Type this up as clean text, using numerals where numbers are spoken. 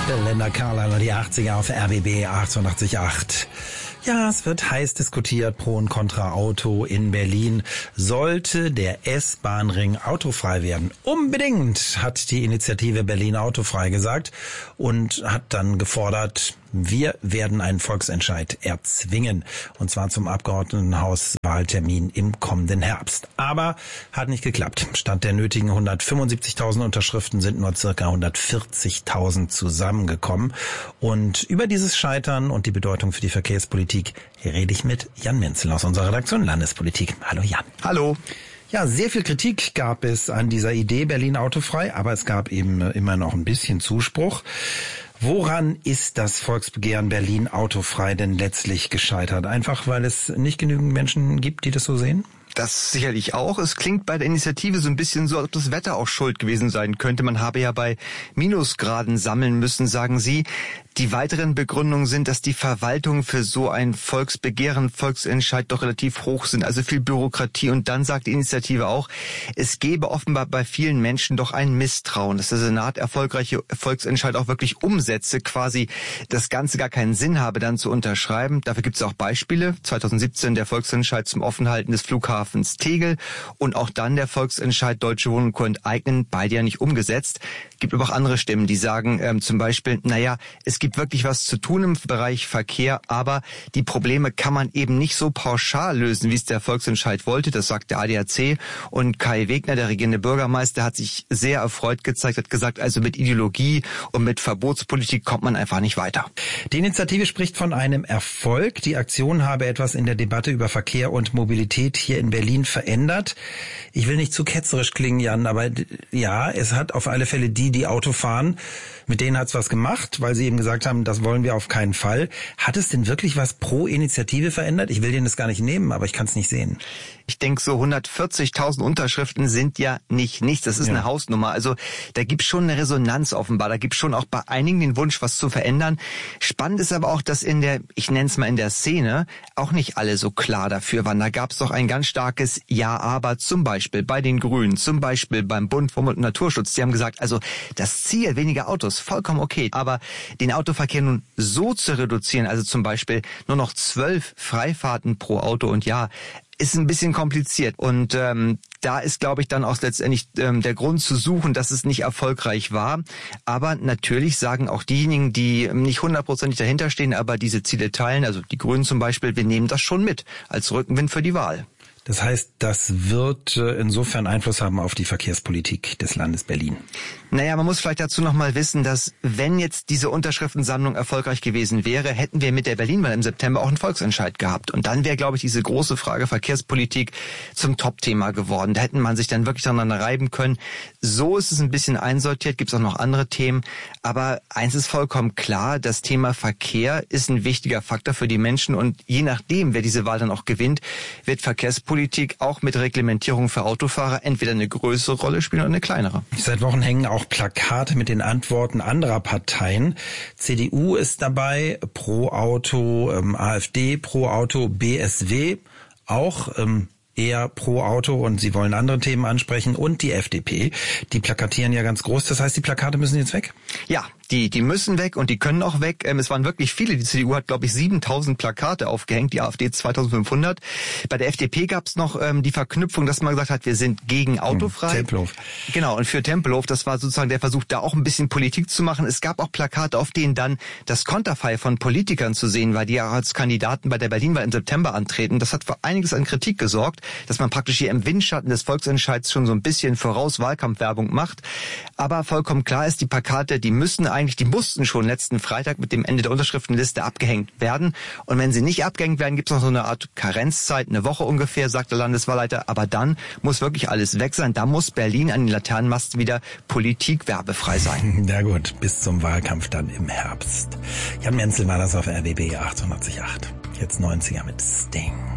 Linda Carlisle, die 80er auf RBB 88.8. Ja, es wird heiß diskutiert, Pro und Contra Auto in Berlin. Sollte der S-Bahn-Ring autofrei werden? Unbedingt, hat die Initiative Berlin Autofrei gesagt und hat dann gefordert, wir werden einen Volksentscheid erzwingen. Und zwar zum Abgeordnetenhauswahltermin im kommenden Herbst. Aber hat nicht geklappt. Statt der nötigen 175.000 Unterschriften sind nur circa 140.000 zusammengekommen. Und über dieses Scheitern und die Bedeutung für die Verkehrspolitik rede ich mit Jan Menzel aus unserer Redaktion Landespolitik. Hallo Jan. Hallo. Ja, sehr viel Kritik gab es an dieser Idee Berlin autofrei, aber es gab eben immer noch ein bisschen Zuspruch. Woran ist das Volksbegehren Berlin autofrei denn letztlich gescheitert? Einfach, weil es nicht genügend Menschen gibt, die das so sehen? Das sicherlich auch. Es klingt bei der Initiative so ein bisschen so, als ob das Wetter auch schuld gewesen sein könnte. Man habe ja bei Minusgraden sammeln müssen, sagen Sie. Die weiteren Begründungen sind, dass die Verwaltungen für so ein Volksbegehren, Volksentscheid doch relativ hoch sind, also viel Bürokratie. Und dann sagt die Initiative auch, es gebe offenbar bei vielen Menschen doch ein Misstrauen, dass der Senat erfolgreiche Volksentscheid auch wirklich umsetze, quasi das Ganze gar keinen Sinn habe, dann zu unterschreiben. Dafür gibt es auch Beispiele. 2017 der Volksentscheid zum Offenhalten des Flughafens Tegel und auch dann der Volksentscheid Deutsche Wohnen und Co. enteignen, beide ja nicht umgesetzt. Gibt aber auch andere Stimmen, die sagen zum Beispiel, es gibt wirklich was zu tun im Bereich Verkehr, aber die Probleme kann man eben nicht so pauschal lösen, wie es der Volksentscheid wollte. Das sagt der ADAC. Und Kai Wegner, der regierende Bürgermeister, hat sich sehr erfreut gezeigt, hat gesagt, also mit Ideologie und mit Verbotspolitik kommt man einfach nicht weiter. Die Initiative spricht von einem Erfolg. Die Aktion habe etwas in der Debatte über Verkehr und Mobilität hier in Berlin verändert. Ich will nicht zu ketzerisch klingen, Jan, aber ja, es hat auf alle Fälle die Auto fahren, mit denen hat's was gemacht, weil sie eben gesagt haben, das wollen wir auf keinen Fall. Hat es denn wirklich was pro Initiative verändert? Ich will denen das gar nicht nehmen, aber ich kann es nicht sehen. Ich denke, so 140.000 Unterschriften sind ja nicht nichts. Das ist eine Hausnummer. Also da gibt's schon eine Resonanz offenbar. Da gibt's schon auch bei einigen den Wunsch, was zu verändern. Spannend ist aber auch, dass ich nenne es mal in der Szene, auch nicht alle so klar dafür waren. Da gab's doch ein ganz starkes Ja, aber zum Beispiel bei den Grünen, zum Beispiel beim Bund für Umwelt und Naturschutz. Die haben gesagt, also das Ziel, weniger Autos, vollkommen okay. Aber den Autoverkehr nun so zu reduzieren, also zum Beispiel nur noch 12 Freifahrten pro Auto und Jahr, ist ein bisschen kompliziert. Und da ist, glaube ich, dann auch letztendlich der Grund zu suchen, dass es nicht erfolgreich war. Aber natürlich sagen auch diejenigen, die nicht 100% dahinter stehen, aber diese Ziele teilen, also die Grünen zum Beispiel, wir nehmen das schon mit als Rückenwind für die Wahl. Das heißt, das wird insofern Einfluss haben auf die Verkehrspolitik des Landes Berlin. Naja, man muss vielleicht dazu noch mal wissen, dass wenn jetzt diese Unterschriftensammlung erfolgreich gewesen wäre, hätten wir mit der Berlin-Wahl im September auch einen Volksentscheid gehabt. Und dann wäre, glaube ich, diese große Frage Verkehrspolitik zum Top-Thema geworden. Da hätten man sich dann wirklich aneinander reiben können. So ist es ein bisschen einsortiert, gibt es auch noch andere Themen. Aber eins ist vollkommen klar, das Thema Verkehr ist ein wichtiger Faktor für die Menschen. Und je nachdem, wer diese Wahl dann auch gewinnt, wird Verkehrspolitik auch mit Reglementierung für Autofahrer entweder eine größere Rolle spielen oder eine kleinere. Seit Wochen hängen auch Plakate mit den Antworten anderer Parteien. CDU ist dabei, pro Auto, AfD, pro Auto, BSW auch eher pro Auto und sie wollen andere Themen ansprechen und die FDP, die plakatieren ja ganz groß. Das heißt, die Plakate müssen jetzt weg? Ja, die müssen weg und die können auch weg. Es waren wirklich viele. Die CDU hat, glaube ich, 7.000 Plakate aufgehängt, die AfD 2.500. Bei der FDP gab es noch die Verknüpfung, dass man gesagt hat, wir sind gegen autofrei. Tempelhof. Genau, und für Tempelhof, das war sozusagen der Versuch, da auch ein bisschen Politik zu machen. Es gab auch Plakate, auf denen dann das Konterfei von Politikern zu sehen war, die ja als Kandidaten bei der Berlin-Wahl im September antreten. Das hat für einiges an Kritik gesorgt, dass man praktisch hier im Windschatten des Volksentscheids schon so ein bisschen voraus Wahlkampfwerbung macht. Aber vollkommen klar ist, die Plakate, die mussten schon letzten Freitag mit dem Ende der Unterschriftenliste abgehängt werden. Und wenn sie nicht abgehängt werden, gibt es noch so eine Art Karenzzeit, eine Woche ungefähr, sagt der Landeswahlleiter. Aber dann muss wirklich alles weg sein. Da muss Berlin an den Laternenmasten wieder politikwerbefrei sein. Na gut, bis zum Wahlkampf dann im Herbst. Jan Menzel war das auf RBB 88.8. Jetzt 90er mit Sting.